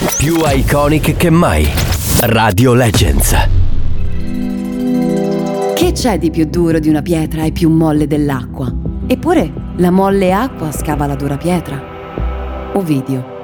Più iconic che mai. Radio Legends. Che c'è di più duro di una pietra e più molle dell'acqua? Eppure la molle acqua scava la dura pietra. Ovidio.